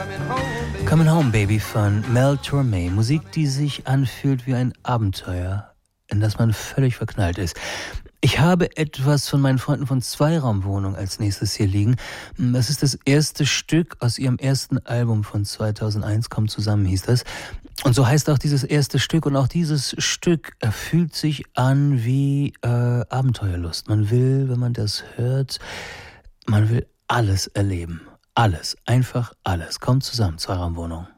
Coming Home Baby von Mel Torme. Musik, die sich anfühlt wie ein Abenteuer, in das man völlig verknallt ist. Ich habe etwas von meinen Freunden von Zweiraumwohnung als nächstes hier liegen. Das ist das erste Stück aus ihrem ersten Album von 2001, Kommt zusammen hieß das. Und so heißt auch dieses erste Stück. Und auch dieses Stück fühlt sich an wie Abenteuerlust. Man will, wenn man das hört, man will alles erleben. Alles, einfach alles. Kommt zusammen, Zweiraumwohnung.